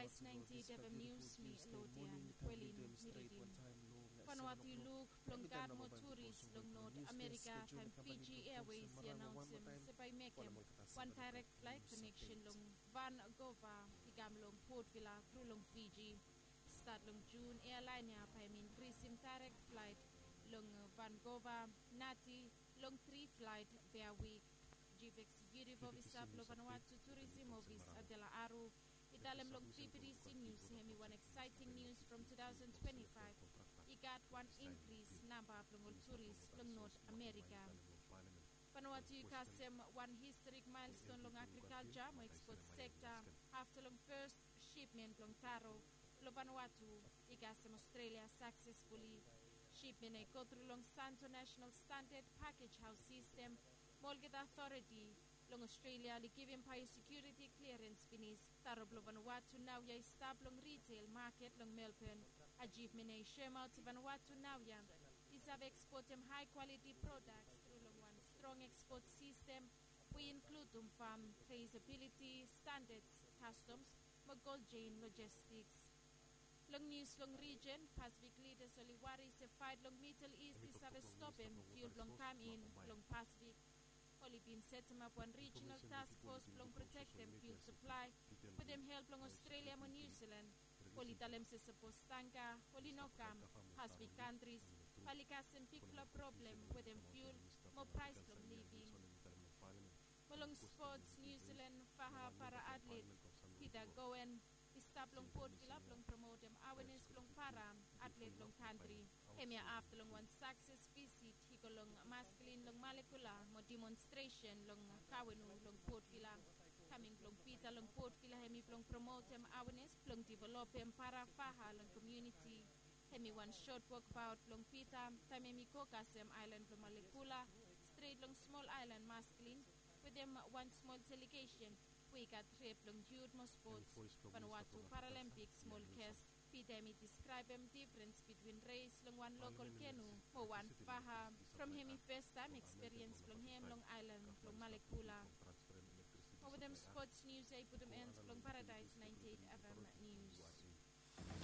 Paradise 90 Devem News mi Lodian Quelin Miridim Vanuatu Luke Plongar mo tourist long North America time Fiji Airways announced sepay mekem one direct flight connection long Vancouver higam long Port Vila through long Fiji start long June airline ya paimin prisim direct flight long Vancouver Nati long 3 flight per week Chief Executive Officer of Vanuatu Tourism Office Adela Aru Idalem long PPDC News hemi one exciting news from 2025 he got one increase number of long tourists long North America Vanuatu kasem one historic milestone long agriculture mo export sector after long first shipment long taro lo Vanuatu ikasem Australia successfully shipment go through long Santo National Standard Package House System Molget Authority long Australia li given biosecurity clearance finis tarob lo Vanuatu now ya stab long retail market long Melbourne achievement ay shema to Vanuatu now ya is have export high quality products through long one strong export system we include farm traceability standards customs magol chain logistics long news long region Pacific leaders only worry se fight long Middle East is have stop him fuel long come in long Pacific Only been set him up one regional task force long protect them fuel supply with them help long Australia and New Zealand Only talem se suppostanga only no come Pacific countries palikas and pick problem with them fuel more price long living Malong sports New Zealand faha para athlete kita goen Istab long port fill up long promote them awareness long para athlete long country Hemia after long one success visit hiko long masculine long molecular mo demonstration long kawenu long port villa coming long pita long port villa hemi long promote them awareness long develop them para faha long community hemi one short walk about long pita tamemi kokasem island long molecular straight long small island masculine with them one small delegation we got trip long youth mo sports Vanuatu Paralympics small cast Pidemi describe them difference between race long one local canoe mo one faha from him first time experience long him long island long Malekula over them sports news ay put them ends long Paradise 98